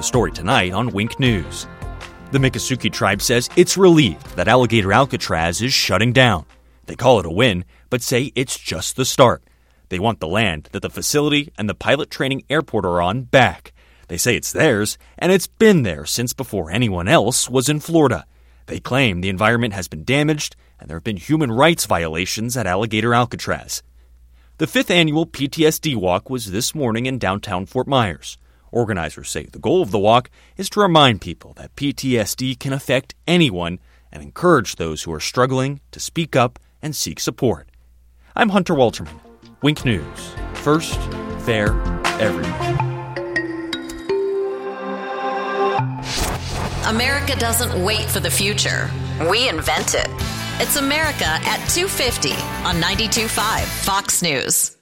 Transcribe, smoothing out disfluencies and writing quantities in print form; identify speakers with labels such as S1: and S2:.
S1: story tonight on Wink News. The Miccosukee tribe says it's relieved that Alligator Alcatraz is shutting down. They call it a win, but say it's just the start. They want the land that the facility and the pilot training airport are on back. They say it's theirs, and it's been there since before anyone else was in Florida. They claim the environment has been damaged, and there have been human rights violations at Alligator Alcatraz. The 5th annual PTSD Walk was this morning in downtown Fort Myers. Organizers say the goal of the walk is to remind people that PTSD can affect anyone and encourage those who are struggling to speak up and seek support. I'm Hunter Walterman. Wink News. First, fair, everyone.
S2: America doesn't wait for the future. We invent it. It's America at 2:50 on 92.5 Fox News.